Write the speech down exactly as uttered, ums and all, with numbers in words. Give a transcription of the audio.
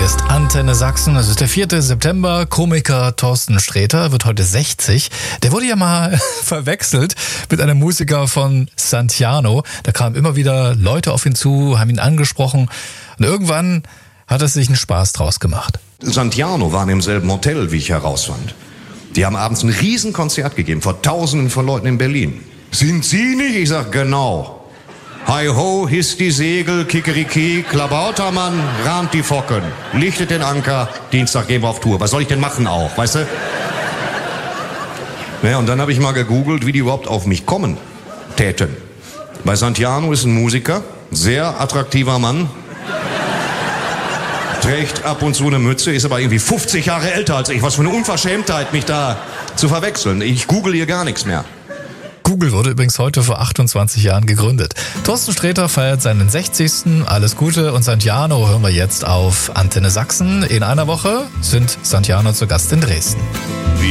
ist Antenne Sachsen. Es ist der vierte September. Komiker Thorsten Sträter wird heute sechzig. Der wurde ja mal verwechselt mit einem Musiker von Sant'Iano. Da kamen immer wieder Leute auf ihn zu, haben ihn angesprochen. Und irgendwann hat er sich einen Spaß draus gemacht. Sant'Iano waren im selben Hotel, wie ich herausfand. Die haben abends ein Riesenkonzert gegeben vor Tausenden von Leuten in Berlin. Sind Sie nicht? Ich sag, genau. Hi ho, hisst die Segel, Kikeriki, Klabautermann, rahmt die Focken, lichtet den Anker, Dienstag gehen wir auf Tour. Was soll ich denn machen auch, weißt du? Ja, und dann habe ich mal gegoogelt, wie die überhaupt auf mich kommen täten. Bei Sant'Iano ist ein Musiker, sehr attraktiver Mann, trägt ab und zu eine Mütze, ist aber irgendwie fünfzig Jahre älter als ich. Was für eine Unverschämtheit, mich da zu verwechseln. Ich google hier gar nichts mehr. Google wurde übrigens heute vor achtundzwanzig Jahren gegründet. Thorsten Sträter feiert seinen sechzigsten Alles Gute und Sant'Iano hören wir jetzt auf Antenne Sachsen. In einer Woche sind Sant'Iano zu Gast in Dresden.